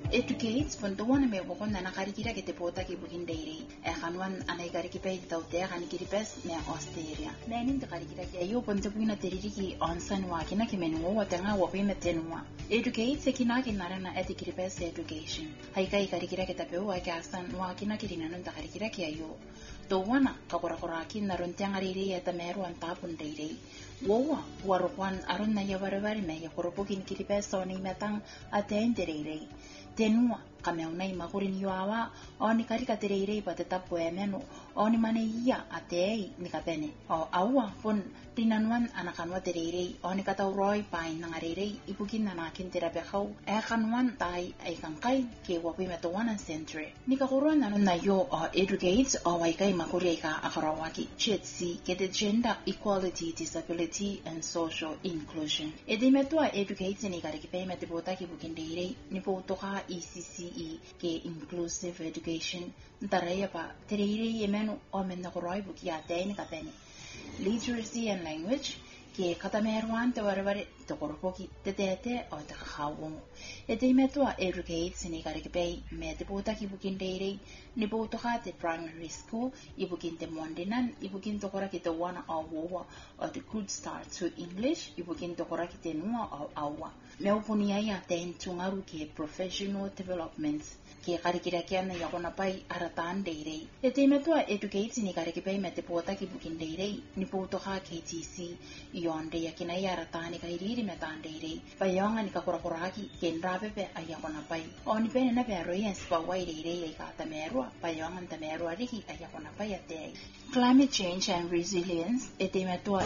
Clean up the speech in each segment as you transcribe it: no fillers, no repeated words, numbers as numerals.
educates puntuan me bokon na nakarikira kete pota ki bukin deiri kanwan anai kariki pe taute kan kiripes me Australia nenin de karikira ke yo puntu puna teriri ki onsan wa kina kimenu wa tanga wa pe metenwa educate se kina kinara na etikiripes education hai kai karikira kete pe wa ke asan wa kina kirina nan da karikira ke yo to wana kakora kin naron tiangariri eta meru antapun deiri wowa warukwan aron na yabarabari me yakoropokin kiripes oni metang atenderei tenua kameunai makurin yuawa oni karika tereirei patetapo emenu oni maneia atei nikapene o aua pun dinanuan anakanwa tereirei oni katauroi pain nangarei ibukin nanakin terapekau kanwan tai aikankai ke wapi metowana century nikakuruan nanon na yo educates o waikai makuri ka akarawaki chetsi ke the gender equality disability and social inclusion edimetua educates ni karikipe metibota ki bukin deirei nipotoka ECCE ke inclusive education ntaraya pa tereire yemenu o menna koroi buki ateni kapeni literacy and language ke katameruan te warabare to korpoki tetete o te khawung edimetua educates ni karikipe metibota ki bukin deirei nipotoka te primary school ibukin te mondinan ibukin to kora ki te wana awa o the good start to English ibukin to kora ki te nua awa meupuni ya te tungaru ke professional development ke karikira kiana yakona pai aratan deirei edimetua educates ni karikipe metibota ki bukin deirei nipotoka KTC yonde yakina yaratani kairiri metan deirei payonga ni kakorakoraki kenrabe pe ayakona pai oni pe na pe royens pa wai deirei ka tamerua payonga tamerua riki ayakona pai ate climate change and resilience edimetua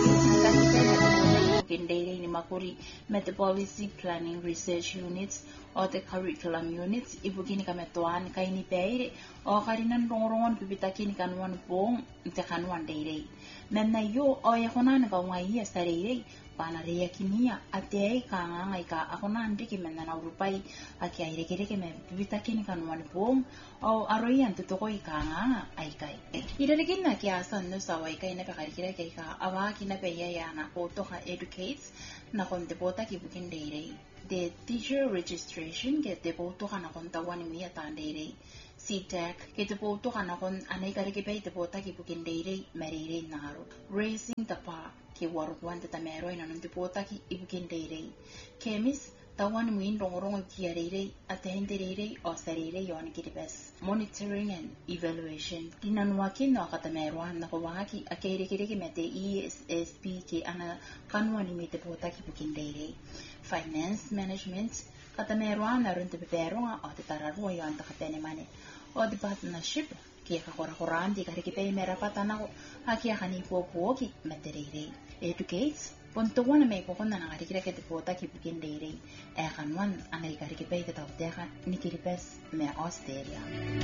educates kindeirei ni makuri metabolism planning research units o the curriculum units ibugini kametoan kaini peire o karinan rongorongon pipitaki ni kanwan bong te kanwan deirei menna yo o yakona ka ngai asarei pana rea kinia atei kanga ka akona ndiki menna na urupai aki airekereke me pipitaki ni kanwan bong o aroian tutokoi kanga aikai irelegina ki asan no sawai kai na pakarikira kai ka awaki na peya yana o toka educates na kontepota ki bukin deirei the teacher registration ke te poto kana konta wani mi atandere CTEC ke te poto kana kon anai karike pe te pota ki bukin deirei merire naro raising the bar ke waruan te tamero ina non te pota ki ibukin deirei kemis tawan min rongorongo ki arei atenderei o sarere yon ki bes monitoring and evaluation dinanwaki no katamero na ko waki akere kire mete ESSP ke ana kanwani mi te pota ki bukin deirei finance management katameruan naron te peperonga o te tararua yon takapene mane o the partnership ke kakorakoran di karikipe merapatana ko haki akani popoki meterere educates pontuan me ko na karikira ke te pota ki bukin deirei kanwan anai karikipe te tauteka nikiripes me Australia